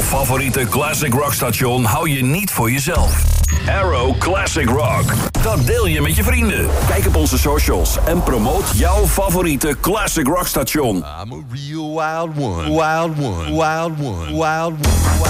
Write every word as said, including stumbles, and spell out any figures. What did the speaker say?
favoriete classic rock station hou je niet voor jezelf. Arrow Classic Rock. Dat deel je met je vrienden. Kijk op onze socials en promoot jouw favoriete classic rock station. I'm a real wild one. Wild one. Wild one. Wild one.